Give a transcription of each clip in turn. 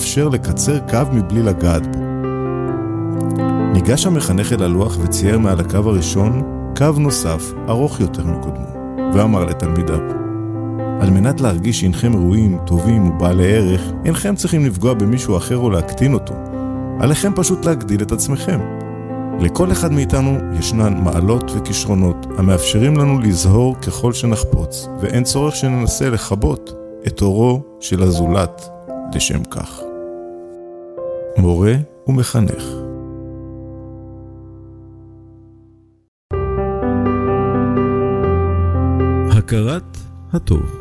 מאפשר לקצר קו מבלי לגעת בו. ניגש המחנך אל הלוח וצייר מעל הקו הראשון קו נוסף, ארוך יותר מקודמו, ואמר לתלמידיו, על מנת להרגיש שאינכם ראויים, טובים ובעלי ערך, אינכם צריכים לפגוע במישהו אחר או להקטין אותו. עליכם פשוט להגדיל את עצמכם. לכל אחד מאיתנו ישנן מעלות וכישרונות המאפשרים לנו לזהור ככל שנחפוץ, ואין צורך שננסה לחבות את אורו של הזולת לשם כך. מורה ומחנך. הכרת הטוב.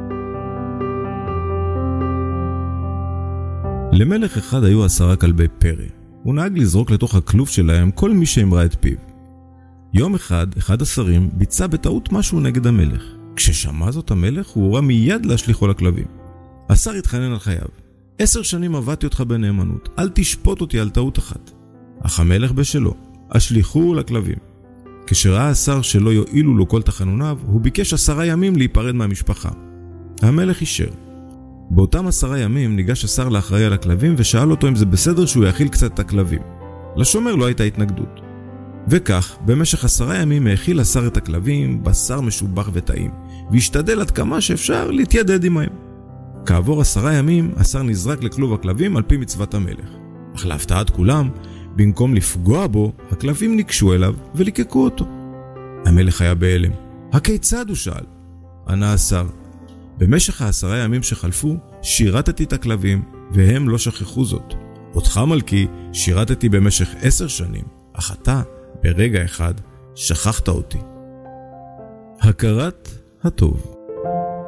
למלך אחד היו 10 כלבי פרא. הוא נהג לזרוק לתוך הכלוב שלהם כל מי שהמרה את פיו. יום אחד השרים ביצע בטעות משהו נגד המלך. כששמע זאת המלך, הוא הורה מיד להשליחו לכלבים. השר התחנן על חייו. 10 שנים עבדתי אותך בנאמנות, אל תשפוט אותי על טעות אחת. אך המלך בשלו, השליחו לכלבים. כשראה השר שלא יועילו לו כל תחנוניו, הוא ביקש 10 ימים להיפרד מהמשפחה. המלך אישר. באותם 10 ימים ניגש השר לאחראי על הכלבים ושאל אותו אם זה בסדר שהוא יאכיל קצת את הכלבים. לשומר לא הייתה התנגדות. וכך, במשך 10 ימים האכיל השר את הכלבים, בשר משובח וטעים, והשתדל עד כמה שאפשר להתיידד עמהם. כעבור 10 ימים, השר נזרק לכלוב הכלבים על פי מצוות המלך. אך להפתעת כולם, במקום לפגוע בו, הכלבים ניגשו אליו וליקקו אותו. המלך היה בהלם. הכיצד? הוא שאל. ענה השר, במשך 10 ימים שחלפו, שירתתי את הכלבים, והם לא שכחו זאת. אותך מלכי, שירתתי במשך 10 שנים, אך אתה, ברגע אחד, שכחת אותי. הכרת הטוב.